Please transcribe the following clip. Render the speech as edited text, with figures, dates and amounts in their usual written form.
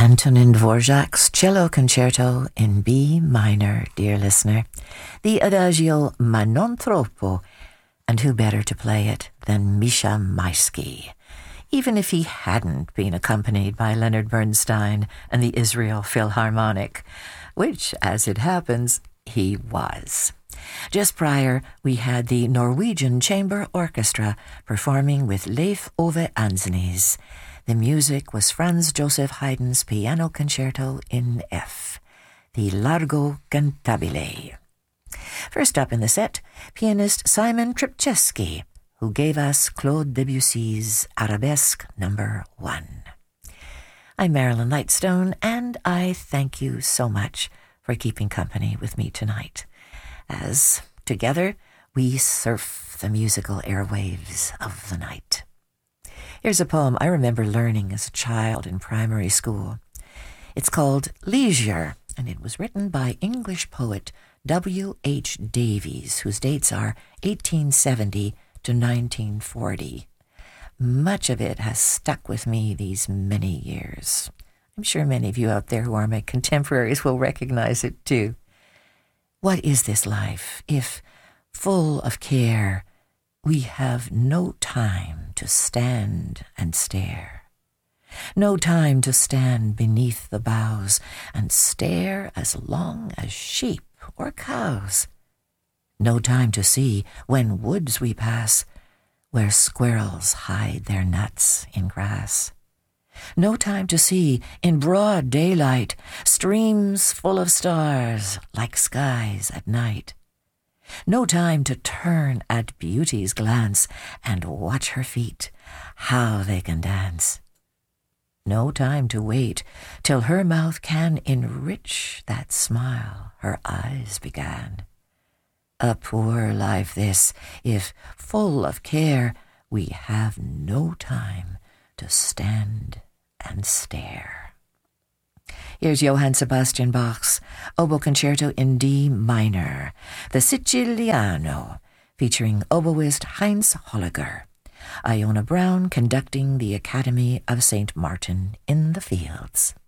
Antonin Dvorak's Cello Concerto in B minor, dear listener. The Adagio Ma non troppo, and who better to play it than Misha Maisky, even if he hadn't been accompanied by Leonard Bernstein and the Israel Philharmonic, which, as it happens, he was. Just prior, we had the Norwegian Chamber Orchestra performing with Leif Ove Andsnes. The music was Franz Joseph Haydn's Piano Concerto in F, the Largo Cantabile. First up in the set, pianist Simon Trpczewski, who gave us Claude Debussy's Arabesque No. 1. I'm Marilyn Lightstone, and I thank you so much for keeping company with me tonight, as together we surf the musical airwaves of the night. Here's a poem I remember learning as a child in primary school. It's called Leisure, and it was written by English poet W.H. Davies, whose dates are 1870 to 1940. Much of it has stuck with me these many years. I'm sure many of you out there who are my contemporaries will recognize it too. What is this life if, full of care, we have no time to stand and stare? No time to stand beneath the boughs and stare as long as sheep or cows. No time to see, when woods we pass, where squirrels hide their nuts in grass. No time to see, in broad daylight, streams full of stars like skies at night. No time to turn at beauty's glance and watch her feet, how they can dance. No time to wait till her mouth can enrich that smile her eyes began. A poor life this, if, full of care, we have no time to stand and stare. Here's Johann Sebastian Bach's Oboe Concerto in D minor, the Siciliano, featuring oboist Heinz Holliger. Iona Brown conducting the Academy of St. Martin in the Fields.